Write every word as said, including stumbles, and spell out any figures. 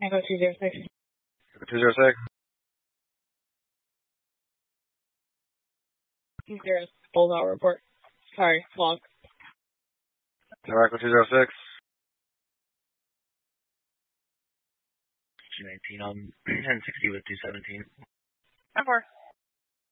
Echo two zero six. Echo two zero six. Zero full out report. Sorry, log. Tower Echo two zero six. two nineteen on ten sixty with two seventeen. ten four.